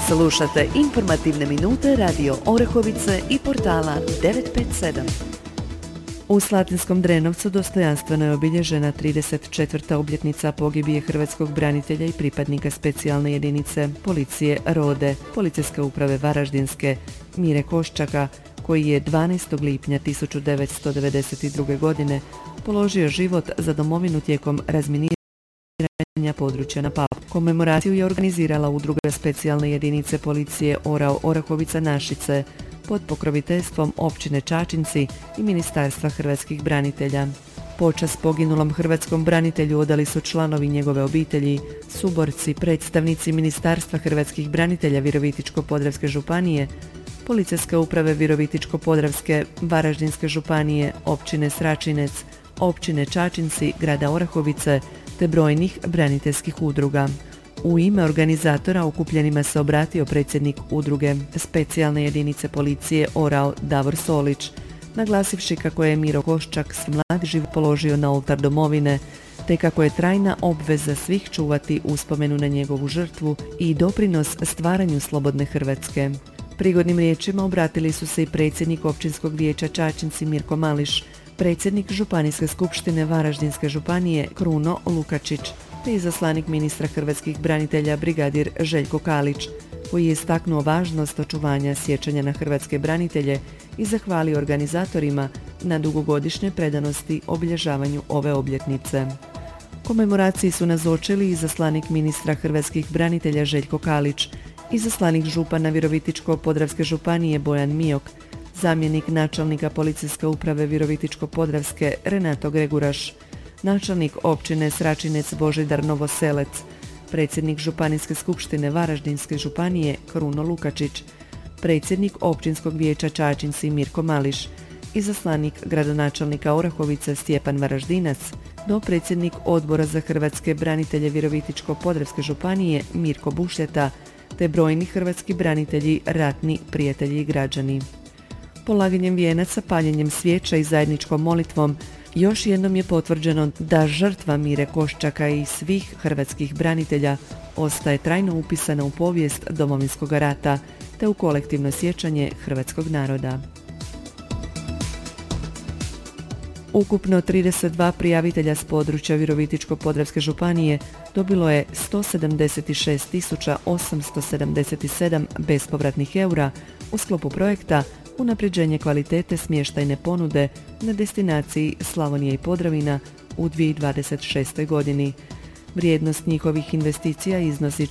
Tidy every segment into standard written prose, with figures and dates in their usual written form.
Slušate informativne minute Radio Orahovice i portala 957. U Slatinskom Drenovcu dostojanstveno je obilježena 34. obljetnica pogibije hrvatskog branitelja i pripadnika specijalne jedinice policije Rode, Policijske uprave Varaždinske, Mire Koščaka, koji je 12. lipnja 1992. godine položio život za domovinu tijekom razminiranja područja na Papu. Komemoraciju je organizirala udruga specijalne jedinice policije Orao Orahovica Našice pod pokroviteljstvom općine Čačinci i Ministarstva hrvatskih branitelja. Počast poginulom hrvatskom branitelju odali su članovi njegove obitelji, suborci, predstavnici Ministarstva hrvatskih branitelja Virovitičko-podravske županije, Policijske uprave Virovitičko-podravske, Varaždinske županije, općine Sračinec, općine Čačinci, grada Orahovice te brojnih braniteljskih udruga. U ime organizatora okupljenima se obratio predsjednik udruge specijalne jedinice policije Orao Davor Solić, naglasivši kako je Miro Koščak svoj mladi život položio na oltar domovine, te kako je trajna obveza svih čuvati uspomenu na njegovu žrtvu i doprinos stvaranju slobodne Hrvatske. Prigodnim riječima obratili su se i predsjednik općinskog vijeća Čačinci Mirko Mališ, predsjednik Županijske skupštine Varaždinske županije Kruno Lukačić, te izaslanik ministra hrvatskih branitelja brigadir Željko Kalić, koji je istaknuo važnost očuvanja sjećanja na hrvatske branitelje i zahvalio organizatorima na dugogodišnje predanosti obilježavanju ove obljetnice. Komemoraciji su nazočili izaslanik ministra hrvatskih branitelja Željko Kalić, izaslanik župana Virovitičko-podravske županije Bojan Mijok, zamjenik načelnika Policijske uprave Virovitičko-podravske Renato Greguraš, načelnik općine Sračinec Božidar Novoselec, predsjednik Županijske skupštine Varaždinske županije Kruno Lukačić, predsjednik općinskog vijeća Čačinci Mirko Mališ, izaslanik gradonačelnika Orahovice Stjepan Varaždinac, dopredsjednik Odbora za hrvatske branitelje Virovitičko-podravske županije Mirko Bušljeta, te brojni hrvatski branitelji, ratni prijatelji i građani. Polaganjem vijenaca, paljenjem svijeća i zajedničkom molitvom još jednom je potvrđeno da žrtva Mire Koščaka i svih hrvatskih branitelja ostaje trajno upisana u povijest Domovinskog rata te u kolektivno sjećanje hrvatskog naroda. Ukupno 32 prijavitelja s područja Virovitičko-podravske županije dobilo je 176.877 bespovratnih eura u sklopu projekta Unapređenje kvalitete smještajne ponude na destinaciji Slavonija i Podravina u 2026. godini. Vrijednost njihovih investicija iznosi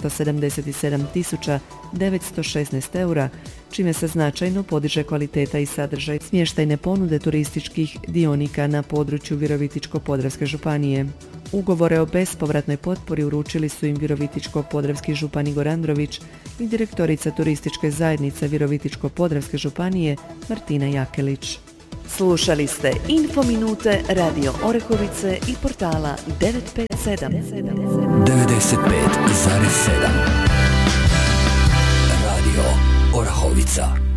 477.916 eura, čime se značajno podiže kvaliteta i sadržaj smještajne ponude turističkih dionika na području Virovitičko-podravske županije. Ugovore o bespovratnoj potpori uručili su im Virovitičko-podravski župan Igor Andrović i direktorica turističke zajednice Virovitičko-podravske županije Martina Jakelić. Slušali ste Infominute Radio Orahovice i portala 957. 95,7 Radio Orahovica.